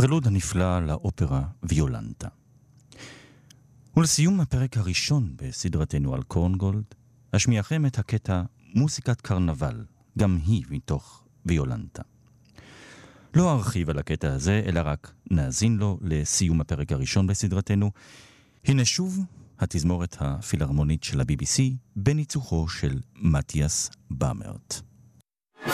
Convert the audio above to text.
הפרלוד הנפלא לאופרה ויולנטה. ולסיום הפרק הראשון בסדרתנו על קורנגולד, אשמיעכם את הקטע מוסיקת קרנבל, גם היא מתוך ויולנטה. לא ארחיב על הקטע הזה, אלא רק נאזין לו לסיום הפרק הראשון בסדרתנו. הנה שוב התזמורת הפילהרמונית של ה-BBC בניצוחו של מתיאס באמרט.